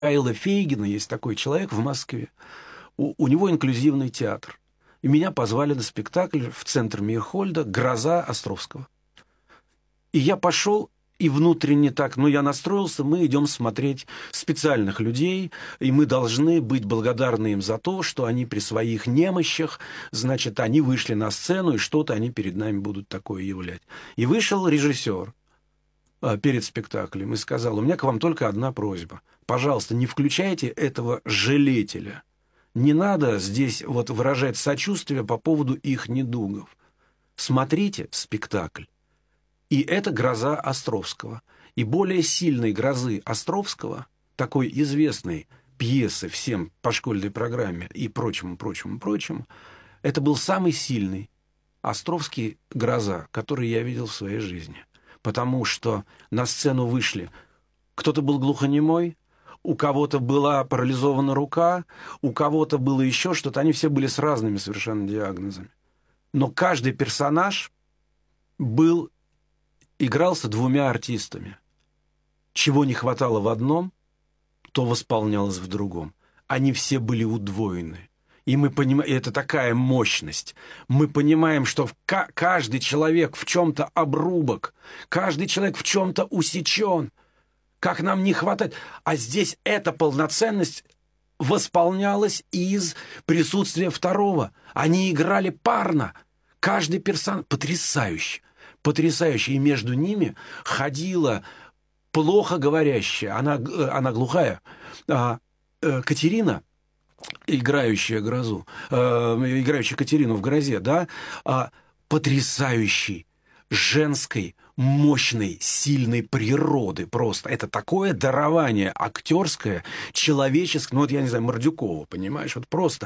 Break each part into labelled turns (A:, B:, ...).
A: Михаила Фейгина, есть такой человек в Москве, у него инклюзивный театр. И меня позвали на спектакль в центр Мейерхольда «Гроза» Островского. И я пошел, и внутренне так, я настроился, мы идем смотреть специальных людей, и мы должны быть благодарны им за то, что они при своих немощах, значит, они вышли на сцену, и что-то они перед нами будут такое являть. И вышел режиссер перед спектаклем и сказал: у меня к вам только одна просьба. Пожалуйста, не включайте этого жалетеля. Не надо здесь выражать сочувствие по поводу их недугов. Смотрите спектакль. И это «Гроза» Островского. И более сильной «Грозы» Островского, такой известной пьесы всем по школьной программе и прочему, это был самый сильный Островский «Гроза», который я видел в своей жизни. Потому что на сцену вышли, кто-то был глухонемой, у кого-то была парализована рука, у кого-то было еще что-то. Они все были с разными совершенно диагнозами. Но каждый персонаж игрался двумя артистами. Чего не хватало в одном, то восполнялось в другом. Они все были удвоены. И мы понимаем, это такая мощность. Мы понимаем, что каждый человек в чем-то обрубок, каждый человек в чем-то усечен. Как нам не хватает. А здесь эта полноценность восполнялась из присутствия второго. Они играли парно. Каждый персонаж потрясающе. Потрясающе. И между ними ходила плохо говорящая, она глухая, Катерина, играющая Грозу, играющая Катерину в «Грозе», да, потрясающей, женской, мощной, сильной природы просто. Это такое дарование актерское, человеческое, я не знаю, Мордюкова, понимаешь, просто.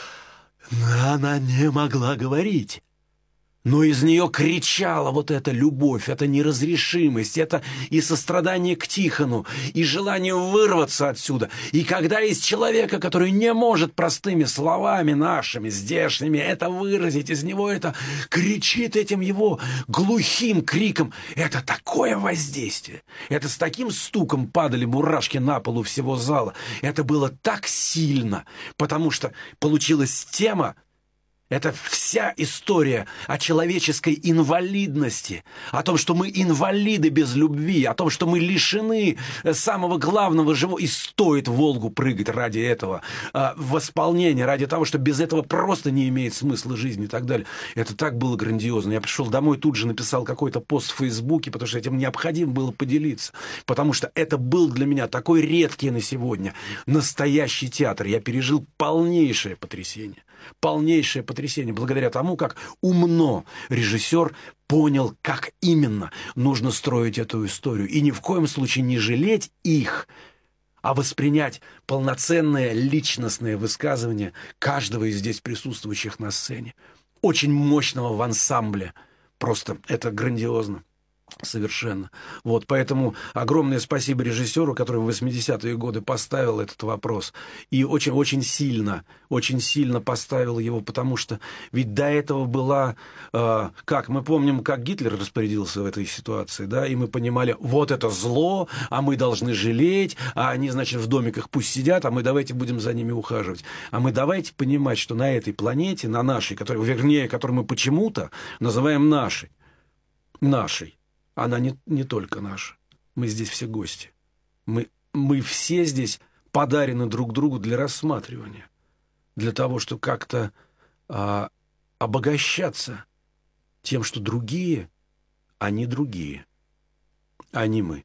A: Она не могла говорить. Но из нее кричала эта любовь, эта неразрешимость, это и сострадание к Тихону, и желание вырваться отсюда. И когда из человека, который не может простыми словами нашими, здешними, это выразить, из него это кричит этим его глухим криком, это такое воздействие. Это с таким стуком падали мурашки на полу всего зала. Это было так сильно, потому что получилась тема. Это вся история о человеческой инвалидности, о том, что мы инвалиды без любви, о том, что мы лишены самого главного живого. И стоит в Волгу прыгать ради этого восполнения, ради того, что без этого просто не имеет смысла жизни и так далее. Это так было грандиозно. Я пришел домой, тут же написал какой-то пост в Фейсбуке, потому что этим необходимо было поделиться. Потому что это был для меня такой редкий на сегодня настоящий театр. Я пережил полнейшее потрясение. Полнейшее потрясение, благодаря тому, как умно режиссер понял, как именно нужно строить эту историю. И ни в коем случае не жалеть их, а воспринять полноценное личностное высказывание каждого из здесь присутствующих на сцене. Очень мощного в ансамбле. Просто это грандиозно. Совершенно. Поэтому огромное спасибо режиссеру, который в 80-е годы поставил этот вопрос. И очень сильно поставил его, потому что ведь до этого была... мы помним, как Гитлер распорядился в этой ситуации, да, и мы понимали, это зло, а мы должны жалеть, а они, значит, в домиках пусть сидят, а мы давайте будем за ними ухаживать. А мы давайте понимать, что на этой планете, на нашей, которую мы почему-то называем нашей, она не только наша. Мы здесь все гости. Мы все здесь подарены друг другу для рассматривания, для того, чтобы как-то обогащаться тем, что другие, они другие, а не мы.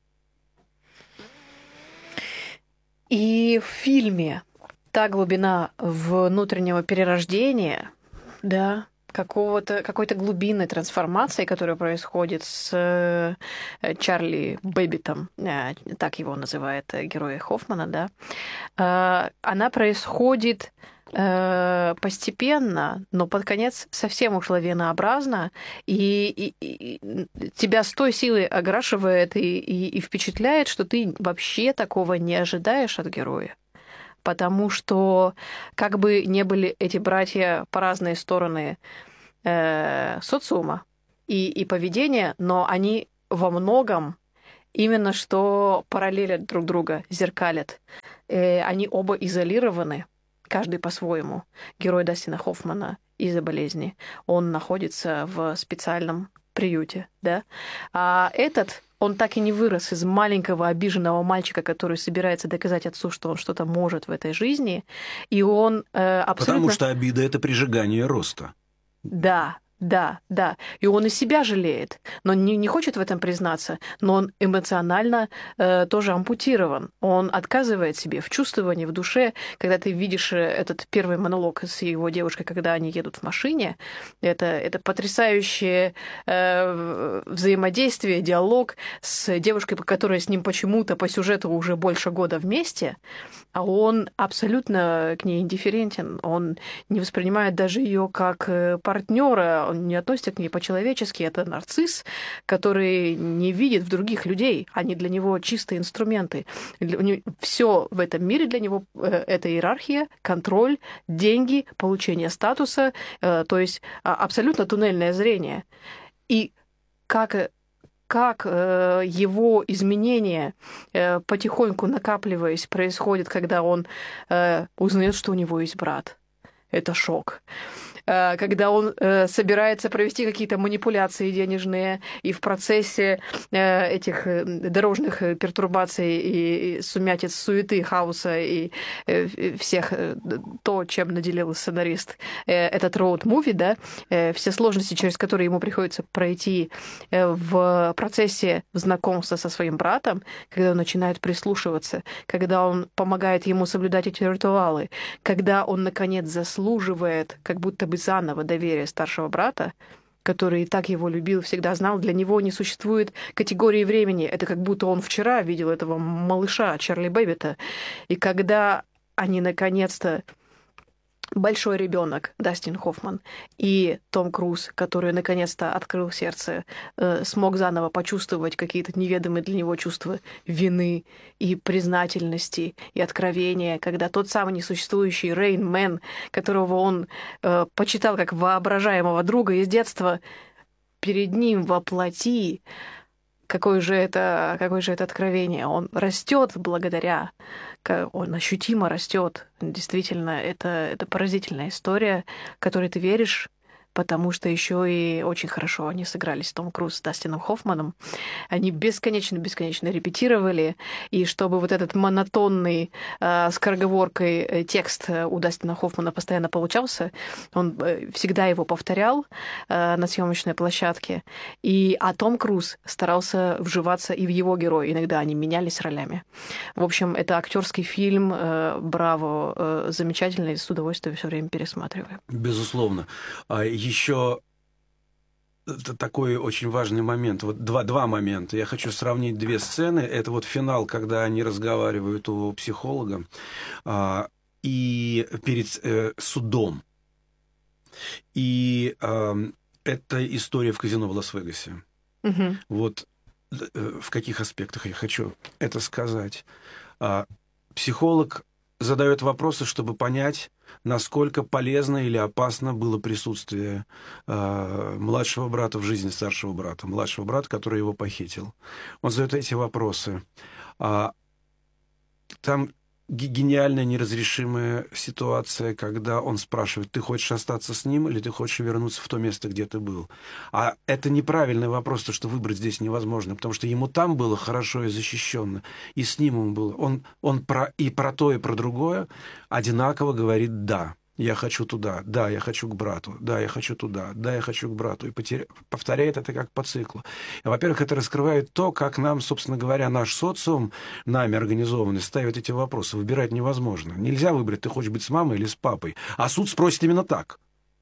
B: И в фильме та глубина внутреннего перерождения, да, какой-то глубинной трансформации, которая происходит с Чарли Бэббитом, так его называет герой Хоффмана, да, она происходит постепенно, но под конец совсем уж лавинообразно, и тебя с той силой окрашивает и впечатляет, что ты вообще такого не ожидаешь от героя. Потому что, как бы не были эти братья по разные стороны социума и поведения, но они во многом именно что параллелят друг друга, зеркалят. Они оба изолированы, каждый по-своему. Герой Дастина Хоффмана из-за болезни. Он находится в специальном приюте, да? А этот, он так и не вырос из маленького обиженного мальчика, который собирается доказать отцу, что он что-то может в этой жизни. И он абсолютно...
A: Потому что обида — это прижигание роста.
B: Да, да, да. И он и себя жалеет, но не хочет в этом признаться, но он эмоционально тоже ампутирован. Он отказывает себе в чувствовании, в душе. Когда ты видишь этот первый монолог с его девушкой, когда они едут в машине, это потрясающее взаимодействие, диалог с девушкой, которая с ним почему-то по сюжету уже больше года вместе, а он абсолютно к ней индифферентен. Он не воспринимает даже ее как партнера, он не относится к ней по-человечески. Это нарцисс, который не видит в других людей. Они для него чистые инструменты. Все в этом мире для него это иерархия, контроль, деньги, получение статуса, то есть абсолютно туннельное зрение. И как его изменения, потихоньку накапливаясь, происходит, когда он узнает, что у него есть брат. Это шок. Когда он собирается провести какие-то манипуляции денежные, и в процессе этих дорожных пертурбаций и сумятиц, суеты, хаоса и всех то, чем наделил сценарист этот роуд-муви, да, все сложности, через которые ему приходится пройти в процессе знакомства со своим братом, когда он начинает прислушиваться, когда он помогает ему соблюдать эти ритуалы, когда он, наконец, заслуживает как будто бы заново доверия старшего брата, который и так его любил, всегда знал, для него не существует категории времени. Это как будто он вчера видел этого малыша Чарли Бэббита. И когда они наконец-то большой ребенок Дастин Хоффман и Том Круз, который наконец-то открыл сердце, смог заново почувствовать какие-то неведомые для него чувства вины и признательности и откровения, когда тот самый несуществующий Рейн Мэн, которого он почитал как воображаемого друга из детства, перед ним воплоти. Какое же это откровение? Он растет благодаря, он ощутимо растет. Действительно, это поразительная история, в которой ты веришь, потому что еще и очень хорошо они сыгрались, Том Круз с Дастином Хоффманом. Они бесконечно репетировали, и чтобы вот этот монотонный скороговоркой текст у Дастина Хоффмана постоянно получался, он всегда его повторял на съемочной площадке, а Том Круз старался вживаться и в его героя. Иногда они менялись ролями. В общем, это актерский фильм, браво, замечательный, с удовольствием все время пересматриваю.
A: Безусловно. Еще такой очень важный момент. Вот два момента. Я хочу сравнить две сцены. Это вот финал, когда они разговаривают у психолога и перед судом. И это история в казино в Лас-Вегасе.
B: Угу.
A: Вот в каких аспектах я хочу это сказать. Психолог задает вопросы, чтобы понять, насколько полезно или опасно было присутствие младшего брата в жизни старшего брата, младшего брата, который его похитил. Он задает эти вопросы. Там гениальная, неразрешимая ситуация, когда он спрашивает, ты хочешь остаться с ним или ты хочешь вернуться в то место, где ты был? А это неправильный вопрос, то, что выбрать здесь невозможно, потому что ему там было хорошо и защищенно, и с ним он был. Он про то, и про другое одинаково говорит «да». Я хочу туда, да, я хочу к брату, да, я хочу туда, да, я хочу к брату. И повторяет это как по циклу. И, во-первых, это раскрывает то, как нам, собственно говоря, наш социум, нами организованный, ставит эти вопросы. Выбирать невозможно. Нельзя выбрать, ты хочешь быть с мамой или с папой. А суд спросит именно так.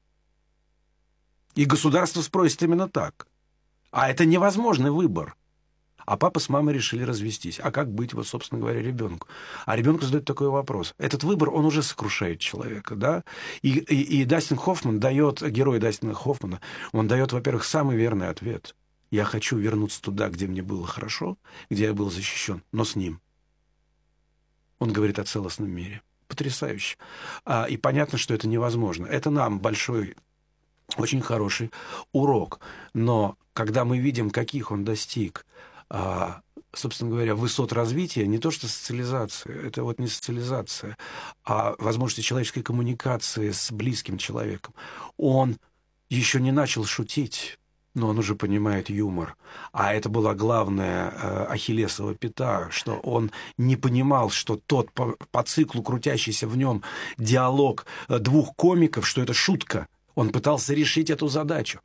A: И государство спросит именно так. А это невозможный выбор. А папа с мамой решили развестись. А как быть, вот, собственно говоря, ребенку? А ребенку задают такой вопрос. Этот выбор, он уже сокрушает человека, да? И Дастин Хоффман дает, герой Дастина Хоффмана, он дает, во-первых, самый верный ответ. Я хочу вернуться туда, где мне было хорошо, где я был защищен, но с ним. Он говорит о целостном мире. Потрясающе. И понятно, что это невозможно. Это нам большой, очень хороший урок. Но когда мы видим, каких он достиг собственно говоря, высот развития, не то что социализация, это вот не социализация, а возможности человеческой коммуникации с близким человеком. Он еще не начал шутить, но он уже понимает юмор. А это была главная ахиллесова пята, что он не понимал, что тот по циклу крутящийся в нем диалог двух комиков, что это шутка. Он пытался решить эту задачу.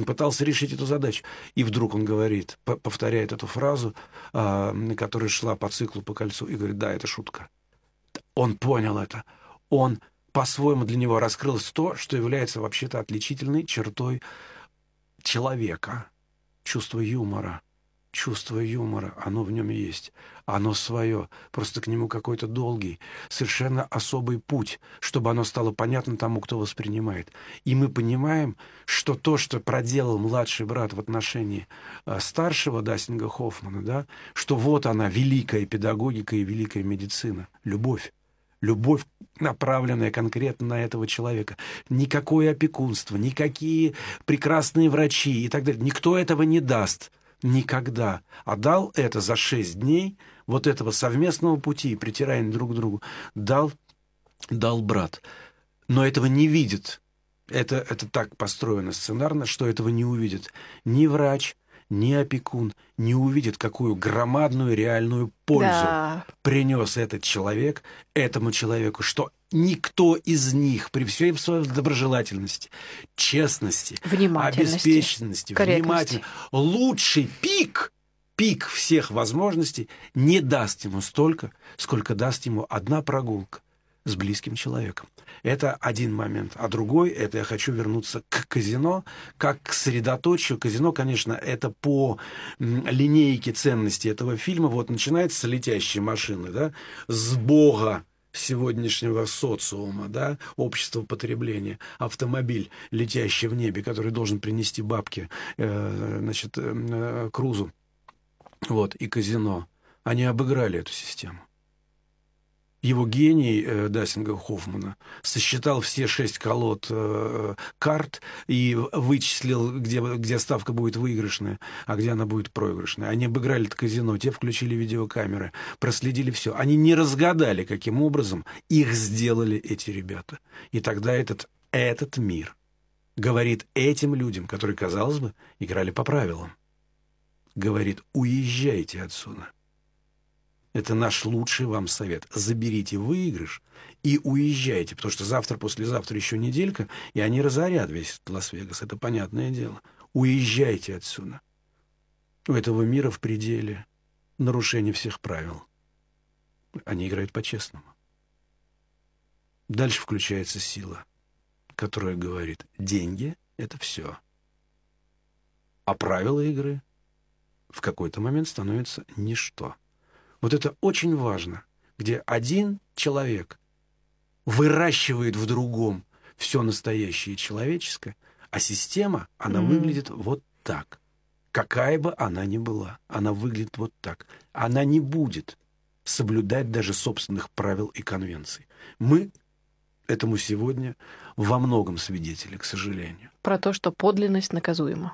A: И вдруг он говорит, повторяет эту фразу, которая шла по циклу, по кольцу, и говорит: да, это шутка. Он понял это. Он по-своему для него раскрылось то, что является вообще-то отличительной чертой человека. Чувство юмора. Чувство юмора, оно в нем есть. Оно свое. Просто к нему какой-то долгий, совершенно особый путь, чтобы оно стало понятно тому, кто воспринимает. И мы понимаем, что то, что проделал младший брат в отношении старшего Дастинга Хоффмана, да, что вот она, великая педагогика и великая медицина. Любовь. Любовь, направленная конкретно на этого человека. Никакое опекунство, никакие прекрасные врачи и так далее. Никто этого не даст. Никогда. А дал это за 6 дней вот этого совместного пути, притирания друг к другу, дал брат. Но этого не видит. Это так построено сценарно, что этого не увидит ни врач, ни опекун, не увидит, какую громадную реальную пользу принес этот человек этому человеку, что никто из них при всей своей доброжелательности, честности, обеспеченности, внимательности, лучший пик всех возможностей не даст ему столько, сколько даст ему одна прогулка с близким человеком. Это один момент. А другой, это я хочу вернуться к казино, как к средоточию. Казино, конечно, это по линейке ценностей этого фильма. Вот начинается летящие машины, да, с бога сегодняшнего социума, да, общества потребления, автомобиль, летящий в небе, который должен принести бабки, Крузу, вот, и казино. Они обыграли эту систему. Его гений Дастинга Хоффмана сосчитал все 6 колод карт и вычислил, где ставка будет выигрышная, а где она будет проигрышная. Они обыграли это казино, те включили видеокамеры, проследили все. Они не разгадали, каким образом их сделали эти ребята. И тогда этот мир говорит этим людям, которые, казалось бы, играли по правилам, говорит: уезжайте отсюда. Это наш лучший вам совет. Заберите выигрыш и уезжайте, потому что завтра, послезавтра еще неделька, и они разорят весь Лас-Вегас. Это понятное дело. Уезжайте отсюда. У этого мира в пределе нарушение всех правил. Они играют по-честному. Дальше включается сила, которая говорит: деньги — это все. А правила игры в какой-то момент становятся ничто. Вот это очень важно, где один человек выращивает в другом все настоящее и человеческое, а система, она выглядит вот так. Какая бы она ни была, она выглядит вот так. Она не будет соблюдать даже собственных правил и конвенций. Мы этому сегодня во многом свидетели, к сожалению.
B: Про то, что подлинность наказуема.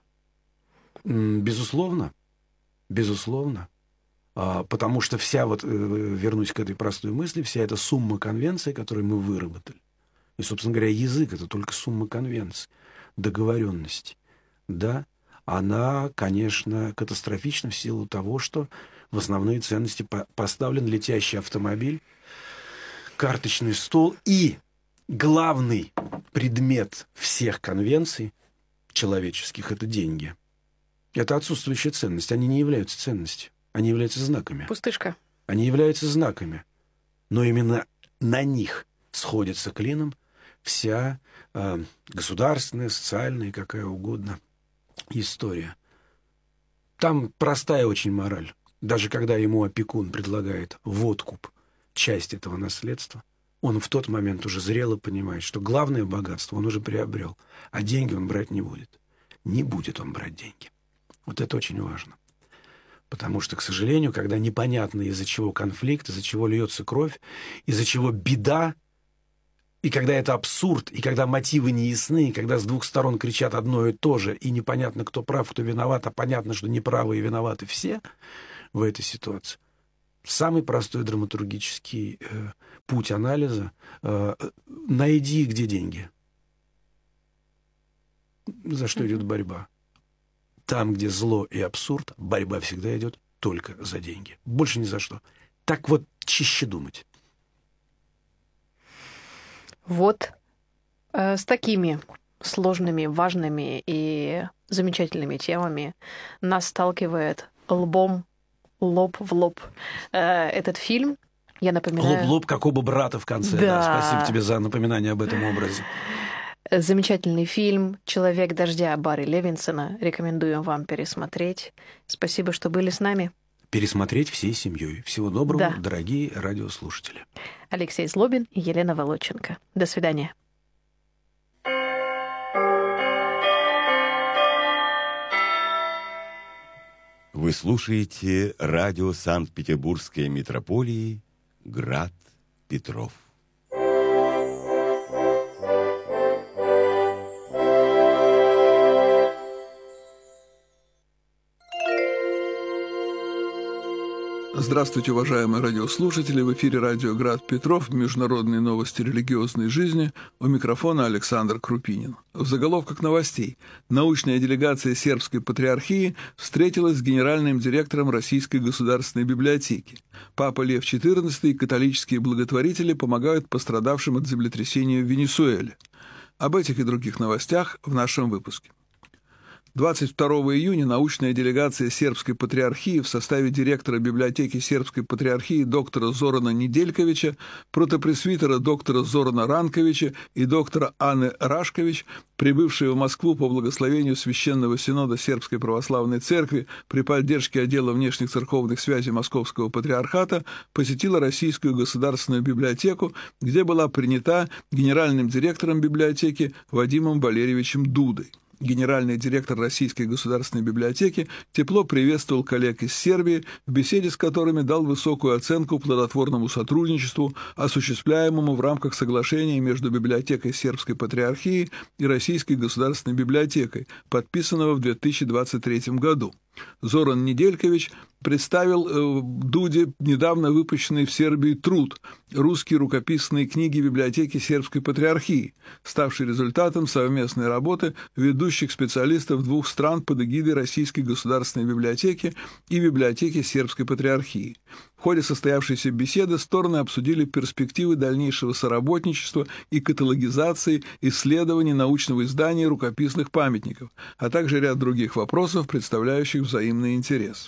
A: Безусловно. Безусловно. Потому что вернусь к этой простой мысли, вся эта сумма конвенций, которые мы выработали, и, собственно говоря, язык — это только сумма конвенций, договоренностей, да, она, конечно, катастрофична в силу того, что в основные ценности поставлен летящий автомобиль, карточный стол, и главный предмет всех конвенций человеческих — это деньги. Это отсутствующая ценность, они не являются ценностью. Они являются знаками.
B: Пустышка.
A: Они являются знаками. Но именно на них сходится клином вся государственная, социальная, какая угодно история. Там простая очень мораль. Даже когда ему опекун предлагает в откуп часть этого наследства, он в тот момент уже зрело понимает, что главное богатство он уже приобрел, а деньги он брать не будет. Не будет он брать деньги. Вот это очень важно. Потому что, к сожалению, когда непонятно, из-за чего конфликт, из-за чего льется кровь, из-за чего беда, И когда это абсурд, и когда мотивы не ясны, и когда с двух сторон кричат одно и то же, и непонятно, кто прав, кто виноват, а понятно, что неправы и виноваты все в этой ситуации, самый простой драматургический путь анализа найди, где деньги. За что идет борьба? Там, где зло и абсурд, борьба всегда идет только за деньги. Больше ни за что. Так вот, чище думать.
B: Вот с такими сложными, важными и замечательными темами нас сталкивает лоб в лоб этот фильм. Я напоминаю...
A: Лоб в лоб, как оба брата в конце. Да. Спасибо тебе за напоминание об этом образе.
B: Замечательный фильм «Человек дождя» Барри Левинсона. Рекомендуем вам пересмотреть. Спасибо, что были с нами.
A: Пересмотреть всей семьей. Всего доброго, дорогие радиослушатели.
B: Алексей Злобин и Елена Володченко. До свидания.
C: Вы слушаете радио Санкт-Петербургской митрополии «Град Петров».
D: Здравствуйте, уважаемые радиослушатели! В эфире радио «Град Петров», международные новости религиозной жизни. У микрофона Александр Крупинин. В заголовках новостей. Научная делегация сербской патриархии встретилась с генеральным директором Российской государственной библиотеки. Папа Лев XIV и католические благотворители помогают пострадавшим от землетрясения в Венесуэле. Об этих и других новостях в нашем выпуске. 22 июня научная делегация сербской патриархии в составе директора библиотеки сербской патриархии доктора Зорана Недельковича, протопресвитера доктора Зорана Ранковича и доктора Анны Рашкович, прибывшие в Москву по благословению Священного Синода Сербской Православной Церкви при поддержке отдела внешних церковных связей Московского Патриархата, посетила Российскую государственную библиотеку, где была принята генеральным директором библиотеки Вадимом Валерьевичем Дудой. Генеральный директор Российской государственной библиотеки тепло приветствовал коллег из Сербии, в беседе с которыми дал высокую оценку плодотворному сотрудничеству, осуществляемому в рамках соглашения между библиотекой Сербской патриархии и Российской государственной библиотекой, подписанного в 2023 году. Зоран Неделькович представил Дуде недавно выпущенный в Сербии труд «Русские рукописные книги библиотеки Сербской патриархии», ставший результатом совместной работы ведущих специалистов двух стран под эгидой Российской государственной библиотеки и библиотеки Сербской патриархии. В ходе состоявшейся беседы стороны обсудили перспективы дальнейшего соработничества и каталогизации исследований научного издания рукописных памятников, а также ряд других вопросов, представляющих взаимный интерес.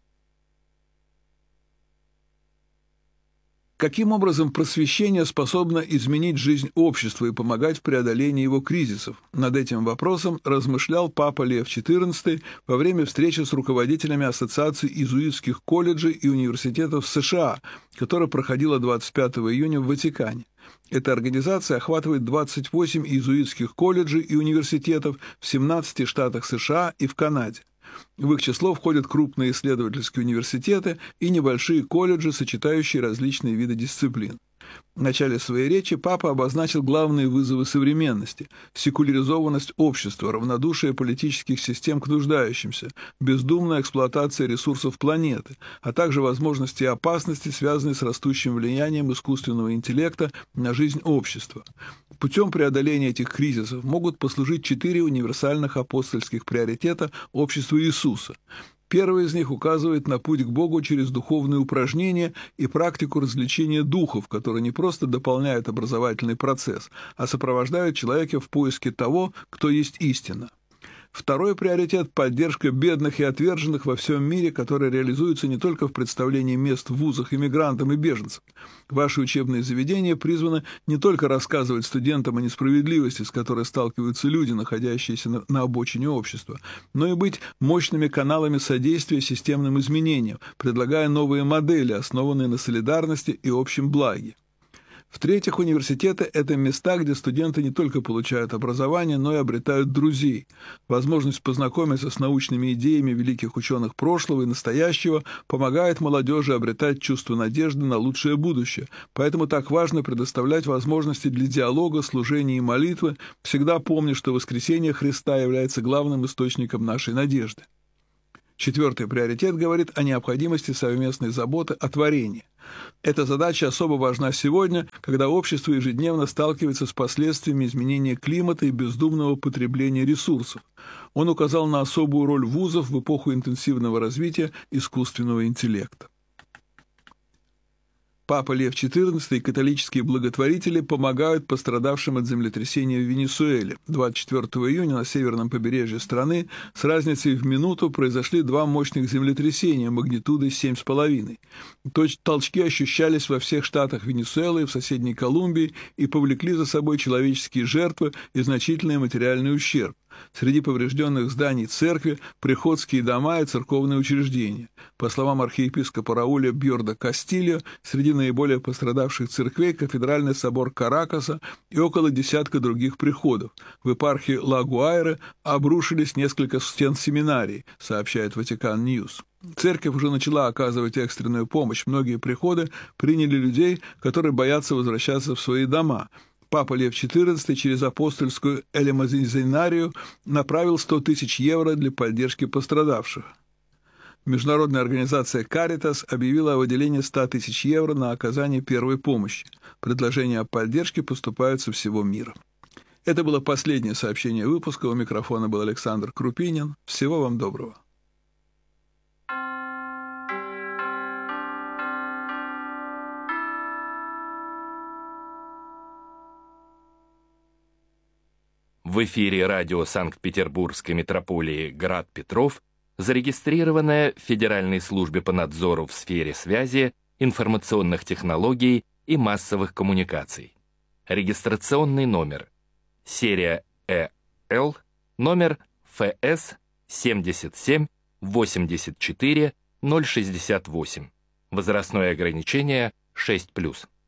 D: Каким образом просвещение способно изменить жизнь общества и помогать в преодолении его кризисов? Над этим вопросом размышлял Папа Лев XIV во время встречи с руководителями Ассоциации иезуитских колледжей и университетов США, которая проходила 25 июня в Ватикане. Эта организация охватывает 28 иезуитских колледжей и университетов в 17 штатах США и в Канаде. В их число входят крупные исследовательские университеты и небольшие колледжи, сочетающие различные виды дисциплин. В начале своей речи Папа обозначил главные вызовы современности – секуляризованность общества, равнодушие политических систем к нуждающимся, бездумная эксплуатация ресурсов планеты, а также возможности и опасности, связанные с растущим влиянием искусственного интеллекта на жизнь общества. Путем преодоления этих кризисов могут послужить 4 универсальных апостольских приоритета общества Иисуса. Первый из них указывает на путь к Богу через духовные упражнения и практику развлечения духов, которые не просто дополняют образовательный процесс, а сопровождают человека в поиске того, кто есть истина. Второй приоритет – поддержка бедных и отверженных во всем мире, которая реализуется не только в представлении мест в вузах иммигрантам и беженцам. Ваши учебные заведения призваны не только рассказывать студентам о несправедливости, с которой сталкиваются люди, находящиеся на обочине общества, но и быть мощными каналами содействия системным изменениям, предлагая новые модели, основанные на солидарности и общем благе. В-третьих, университеты – это места, где студенты не только получают образование, но и обретают друзей. Возможность познакомиться с научными идеями великих ученых прошлого и настоящего помогает молодежи обретать чувство надежды на лучшее будущее. Поэтому так важно предоставлять возможности для диалога, служения и молитвы, всегда помня, что воскресение Христа является главным источником нашей надежды. Четвертый приоритет говорит о необходимости совместной заботы о творении. Эта задача особо важна сегодня, когда общество ежедневно сталкивается с последствиями изменения климата и бездумного потребления ресурсов. Он указал на особую роль вузов в эпоху интенсивного развития искусственного интеллекта. Папа Лев XIV и католические благотворители помогают пострадавшим от землетрясения в Венесуэле. 24 июня на северном побережье страны с разницей в минуту произошли два мощных землетрясения магнитудой 7,5. Толчки ощущались во всех штатах Венесуэлы и в соседней Колумбии и повлекли за собой человеческие жертвы и значительный материальный ущерб. Среди поврежденных зданий церкви, приходские дома и церковные учреждения. По словам архиепископа Рауля Бьорда Кастильо, среди наиболее пострадавших церквей кафедральный собор Каракаса и около десятка других приходов. В епархии Ла-Гуайра обрушились несколько стен семинарий, сообщает Ватикан Ньюс. Церковь уже начала оказывать экстренную помощь. Многие приходы приняли людей, которые боятся возвращаться в свои дома. Папа Лев XIV через апостольскую элемазинарию направил 100 тысяч евро для поддержки пострадавших. Международная организация Caritas объявила о выделении 100 тысяч евро на оказание первой помощи. Предложения о поддержке поступают со всего мира. Это было последнее сообщение выпуска. У микрофона был Александр Крупинин. Всего вам доброго.
E: В эфире радио Санкт-Петербургской митрополии «Град Петров», зарегистрированное в Федеральной службе по надзору в сфере связи, информационных технологий и массовых коммуникаций. Регистрационный номер. Серия ЭЛ, номер ФС 77 84 068. Возрастное ограничение 6+.